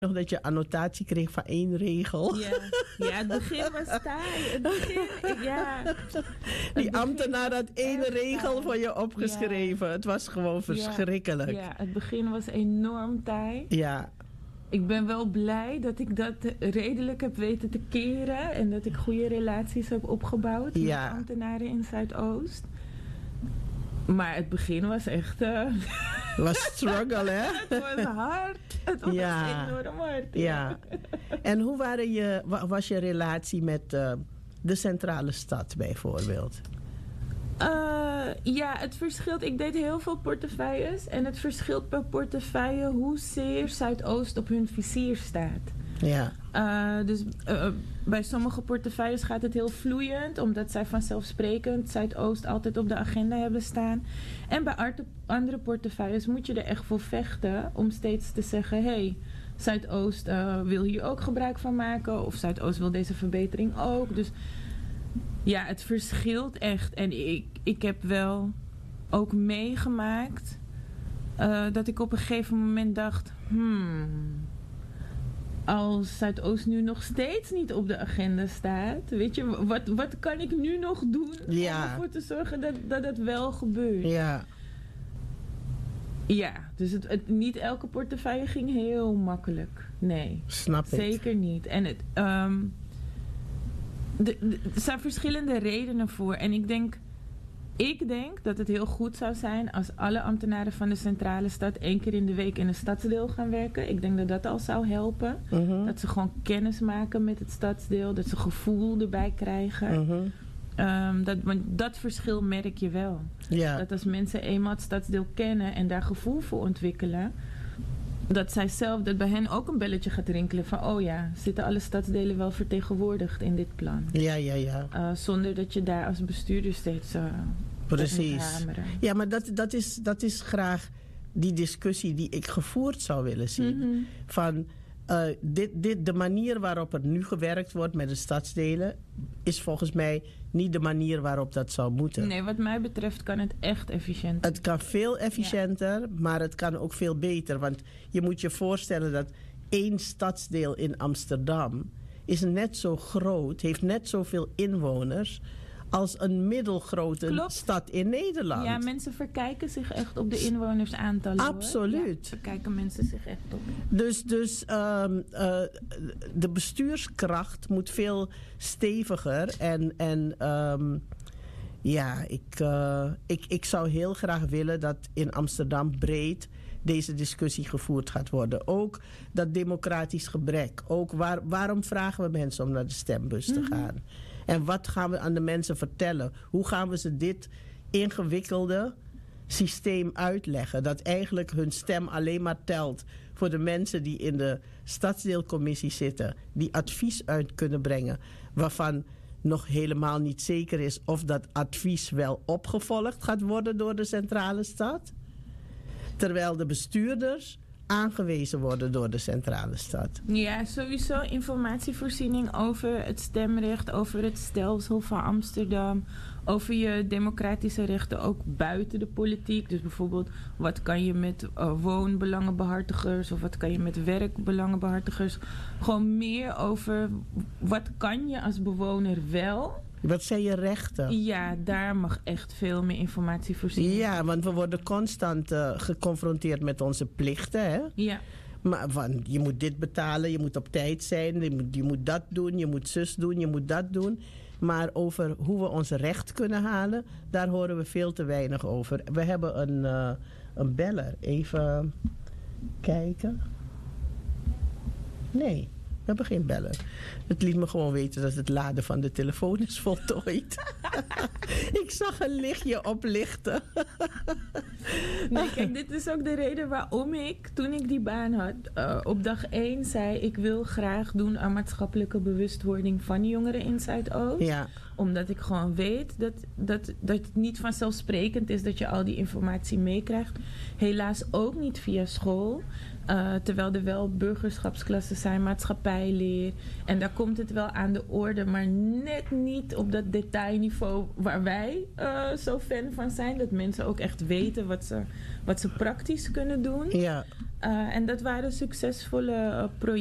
nog dat je annotatie kreeg van 1 regel. Ja, het begin was taai. Het begin, ja. Die ambtenaar had 1 regel voor je opgeschreven. Ja. Het was gewoon verschrikkelijk. Ja, het begin was enorm taai. Ja. Ik ben wel blij dat ik dat redelijk heb weten te keren. En dat ik goede relaties heb opgebouwd met ambtenaren in Zuidoost. Maar het begin was echt... Het was struggle, hè? Het was hard. Het was enorm hard. Ja. En hoe was je relatie met de centrale stad bijvoorbeeld? Het verschilt. Ik deed heel veel portefeuilles. En het verschilt per portefeuille hoezeer Zuidoost op hun vizier staat. Ja. Dus bij sommige portefeuilles gaat het heel vloeiend, omdat zij vanzelfsprekend Zuidoost altijd op de agenda hebben staan. En bij andere portefeuilles moet je er echt voor vechten om steeds te zeggen: hey, Zuidoost wil hier ook gebruik van maken, of Zuidoost wil deze verbetering ook. Dus ja, het verschilt echt. En ik heb wel ook meegemaakt dat ik op een gegeven moment dacht: als Zuidoost nu nog steeds niet op de agenda staat, weet je, wat kan ik nu nog doen om ervoor te zorgen dat het wel gebeurt? Ja. Ja, dus niet elke portefeuille ging heel makkelijk. Nee. Snap ik. Zeker niet. En er zijn verschillende redenen voor. En ik denk dat het heel goed zou zijn als alle ambtenaren van de centrale stad 1 keer in de week in een stadsdeel gaan werken. Ik denk dat dat al zou helpen. Mm-hmm. Dat ze gewoon kennis maken met het stadsdeel. Dat ze gevoel erbij krijgen. Mm-hmm. Dat verschil merk je wel. Ja. Dat als mensen eenmaal het stadsdeel kennen en daar gevoel voor ontwikkelen, dat bij hen ook een belletje gaat rinkelen van zitten alle stadsdelen wel vertegenwoordigd in dit plan? Ja. Zonder dat je daar als bestuurder steeds precies. Ja, maar dat is graag die discussie die ik gevoerd zou willen zien. Mm-hmm. Van de manier waarop er nu gewerkt wordt met de stadsdelen is volgens mij niet de manier waarop dat zou moeten. Nee, wat mij betreft kan het echt efficiënter. Het kan veel efficiënter, maar het kan ook veel beter. Want je moet je voorstellen dat 1 stadsdeel in Amsterdam is net zo groot, heeft net zoveel inwoners als een middelgrote stad in Nederland. Ja, mensen verkijken zich echt op de inwonersaantallen. Absoluut. Ja, verkijken mensen zich echt op. Dus de bestuurskracht moet veel steviger. Ik zou heel graag willen dat in Amsterdam breed deze discussie gevoerd gaat worden. Ook dat democratisch gebrek. Ook waarom vragen we mensen om naar de stembus te gaan? En wat gaan we aan de mensen vertellen? Hoe gaan we ze dit ingewikkelde systeem uitleggen? Dat eigenlijk hun stem alleen maar telt voor de mensen die in de stadsdeelcommissie zitten. Die advies uit kunnen brengen. Waarvan nog helemaal niet zeker is of dat advies wel opgevolgd gaat worden door de centrale stad. Terwijl de bestuurders aangewezen worden door de centrale stad. Ja, sowieso informatievoorziening over het stemrecht, over het stelsel van Amsterdam, over je democratische rechten ook buiten de politiek. Dus bijvoorbeeld, wat kan je met woonbelangenbehartigers of wat kan je met werkbelangenbehartigers? Gewoon meer over wat kan je als bewoner wel. Wat zijn je rechten? Ja, daar mag echt veel meer informatie voorzien. Ja, want we worden constant geconfronteerd met onze plichten. Hè? Ja. Maar je moet dit betalen, je moet op tijd zijn, je moet dat doen, je moet zus doen, je moet dat doen. Maar over hoe we ons recht kunnen halen, daar horen we veel te weinig over. We hebben een beller. Even kijken. Nee. We hebben geen beller. Het liet me gewoon weten dat het laden van de telefoon is voltooid. Ik zag een lichtje oplichten. Nee, kijk, dit is ook de reden waarom ik, toen ik die baan had, op dag 1 zei: ik wil graag doen aan maatschappelijke bewustwording van jongeren in Zuidoost. Ja. Omdat ik gewoon weet dat het niet vanzelfsprekend is dat je al die informatie meekrijgt. Helaas ook niet via school. Terwijl er wel burgerschapsklassen zijn, maatschappijleer. En daar komt het wel aan de orde, maar net niet op dat detailniveau waar wij zo fan van zijn. Dat mensen ook echt weten wat ze praktisch kunnen doen. Ja. En dat waren succesvolle projecten.